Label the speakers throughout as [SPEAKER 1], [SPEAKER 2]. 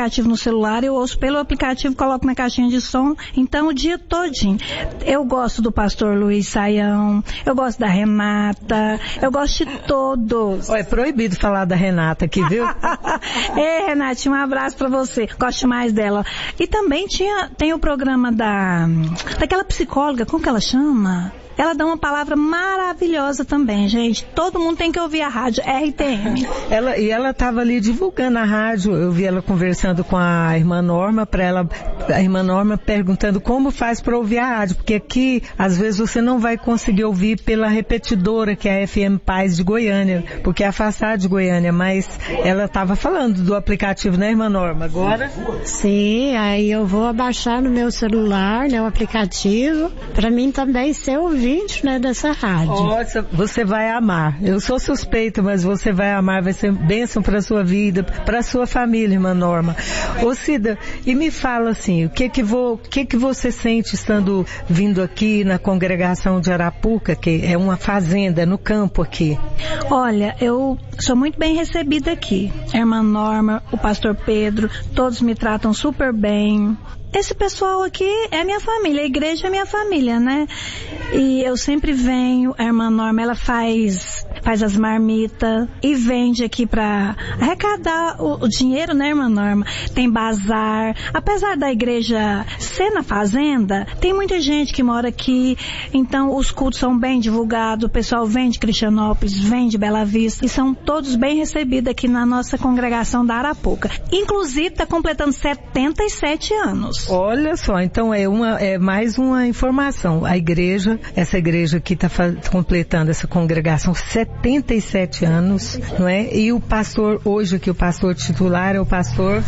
[SPEAKER 1] aplicativo no celular, eu ouço pelo aplicativo, coloco na caixinha de som, então o dia todinho. Eu gosto do pastor Luiz Saião, eu gosto da Renata, eu gosto de todos.
[SPEAKER 2] É proibido falar da Renata aqui, viu?
[SPEAKER 1] Ei, Renatinha, um abraço pra você. Gosto mais dela. E também tem o programa daquela psicóloga, como que ela chama? Ela dá uma palavra maravilhosa também, gente. Todo mundo tem que ouvir a rádio RTM.
[SPEAKER 2] Ela estava ali divulgando a rádio. Eu vi ela conversando com a irmã Norma, a irmã Norma perguntando como faz para ouvir a rádio, porque aqui, às vezes, você não vai conseguir ouvir pela repetidora, que é a FM Paz de Goiânia, porque é afastada de Goiânia, mas ela estava falando do aplicativo, né, irmã Norma? Agora?
[SPEAKER 3] Sim, aí eu vou abaixar no meu celular, né, o aplicativo, para mim também ser ouvinte, né, dessa rádio.
[SPEAKER 2] Nossa, você vai amar. Eu sou suspeita, mas você vai amar, vai ser bênção para sua vida, para sua família, irmã Norma. Ô Cida, e me fala assim, o que você sente estando vindo aqui na congregação de Arapuca, que é uma fazenda no campo aqui?
[SPEAKER 1] Olha, eu sou muito bem recebida aqui. A irmã Norma, o pastor Pedro, todos me tratam super bem. Esse pessoal aqui é minha família, a igreja é minha família, né? E eu sempre venho, a irmã Norma, ela faz as marmitas e vende aqui pra arrecadar o dinheiro, né, irmã Norma? Tem bazar. Apesar da igreja ser na fazenda, tem muita gente que mora aqui, então os cultos são bem divulgados, o pessoal vem de Cristianópolis, vem de Bela Vista, e são todos bem recebidos aqui na nossa congregação da Arapuca. Inclusive, está completando 77 anos.
[SPEAKER 2] Olha só, então é mais uma informação. Essa igreja que está completando essa congregação 77 anos, não é? E o pastor, hoje que o pastor titular é o pastor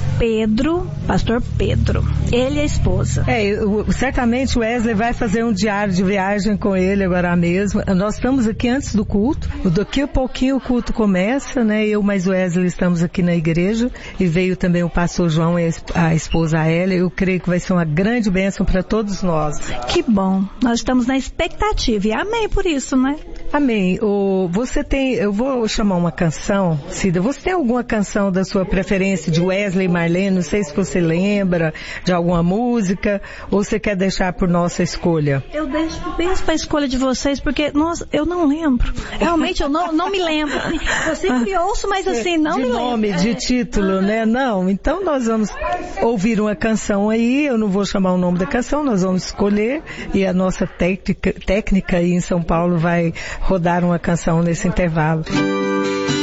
[SPEAKER 2] Pedro. Ele e a esposa. Certamente o Wesley vai fazer um diário de viagem com ele agora mesmo. Nós estamos aqui antes do culto. Daqui a pouquinho o culto começa, né? Eu mais o Wesley estamos aqui na igreja e veio também o pastor João e a esposa Hélia. Eu creio que vai ser uma grande bênção para todos nós.
[SPEAKER 1] Que bom. Nós estamos na expectativa e amém por isso, né?
[SPEAKER 2] Amém. Eu vou chamar uma canção, Cida. Você tem alguma canção da sua preferência de Wesley e Marlene? Não sei se você lembra de alguma música ou você quer deixar por nossa escolha.
[SPEAKER 1] Eu deixo para a escolha de vocês porque, eu não lembro. Realmente eu não me lembro. Eu sempre ouço, mas assim, não me lembro.
[SPEAKER 2] De nome, de título, né? Não. Então nós vamos ouvir uma canção aí. Eu não vou chamar o nome da canção, nós vamos escolher e a nossa técnica aí em São Paulo vai rodar uma canção nesse intervalo.